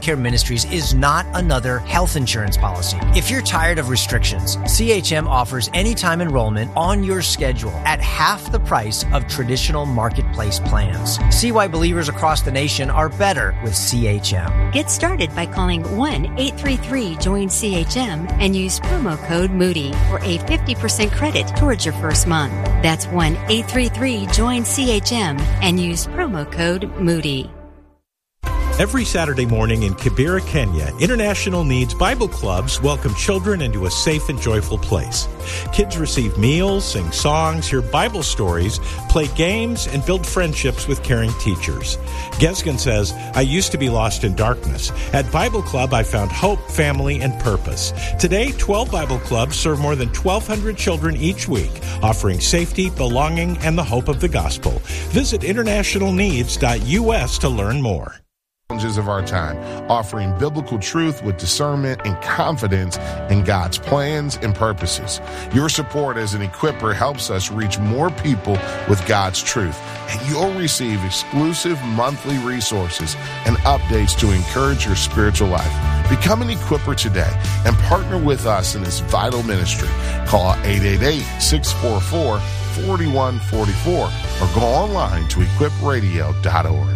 Healthcare Ministries is not another health insurance policy. If you're tired of restrictions, CHM offers anytime enrollment on your schedule at half the price of traditional marketplace plans. See why believers across the nation are better with CHM. Get started by calling 1-833-JOIN-CHM and use promo code Moody for a 50% credit towards your first month. That's 1-833-JOIN-CHM and use promo code Moody. Every Saturday morning in Kibera, Kenya, International Needs Bible Clubs welcome children into a safe and joyful place. Kids receive meals, sing songs, hear Bible stories, play games, and build friendships with caring teachers. Gesgen says, I used to be lost in darkness. At Bible Club, I found hope, family, and purpose. Today, 12 Bible Clubs serve more than 1,200 children each week, offering safety, belonging, and the hope of the gospel. Visit internationalneeds.us to learn more. Challenges of our time, offering biblical truth with discernment and confidence in God's plans and purposes. Your support as an equipper helps us reach more people with God's truth, and you'll receive exclusive monthly resources and updates to encourage your spiritual life. Become an equipper today and partner with us in this vital ministry. Call 888-644-4144 or go online to equipradio.org.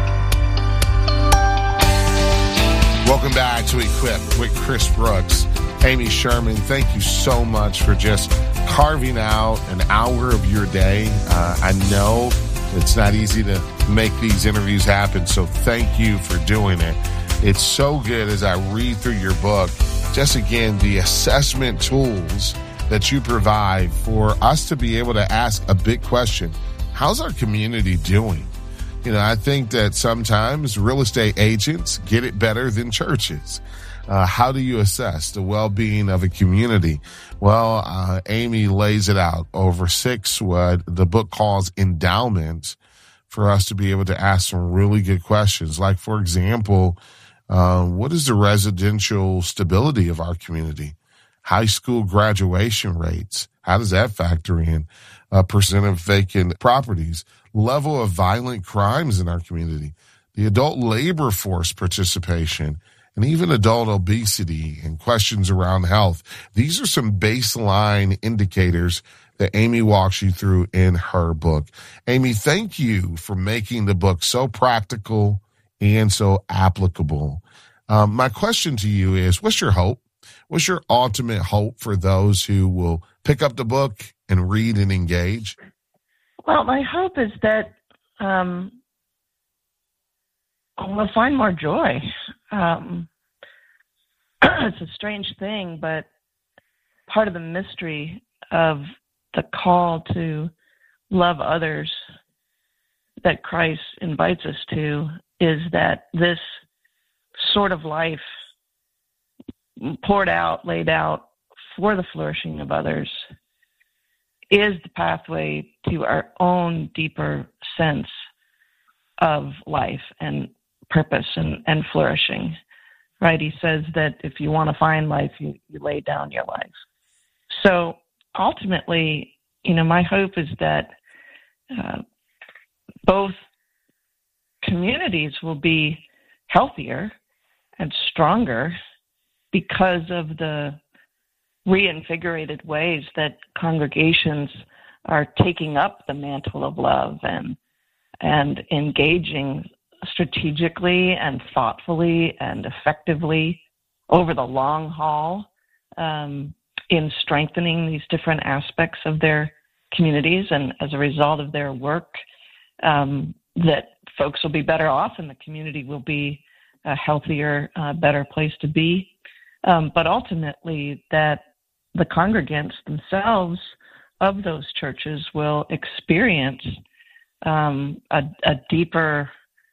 Welcome back to Equip with Chris Brooks. Amy Sherman, thank you so much for just carving out an hour of your day. I know it's not easy to make these interviews happen, so thank you for doing it. It's so good as I read through your book, just again, the assessment tools that you provide for us to be able to ask a big question. How's our community doing? You know, I think that sometimes real estate agents get it better than churches. How do you assess the well-being of a community? Well, Amy lays it out over 6, what the book calls endowments, for us to be able to ask some really good questions. Like, for example, what is the residential stability of our community? High school graduation rates, how does that factor in? Percent of vacant properties, level of violent crimes in our community, the adult labor force participation, and even adult obesity and questions around health. These are some baseline indicators that Amy walks you through in her book. Amy, thank you for making the book so practical and so applicable. My question to you is, what's your hope? What's your ultimate hope for those who will pick up the book and read and engage? Well, my hope is that we'll find more joy. It's a strange thing, but part of the mystery of the call to love others that Christ invites us to is that this sort of life poured out, laid out for the flourishing of others is the pathway to our own deeper sense of life and purpose and flourishing, right? He says that if you want to find life, you lay down your life. So ultimately, you know, my hope is that both communities will be healthier and stronger because of the reinvigorated ways that congregations are taking up the mantle of love and engaging strategically and thoughtfully and effectively over the long haul in strengthening these different aspects of their communities. And as a result of their work, that folks will be better off and the community will be a healthier, better place to be. But ultimately that the congregants themselves of those churches will experience a deeper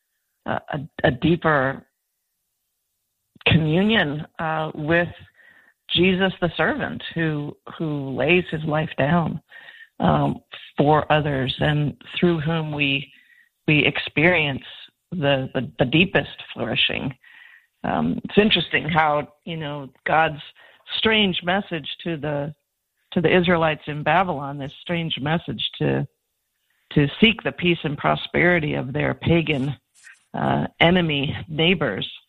communion with Jesus the servant who lays his life down for others, and through whom we experience the deepest flourishing. It's interesting how, you know, God's strange message to the Israelites in Babylon, this strange message to seek the peace and prosperity of their pagan enemy neighbors,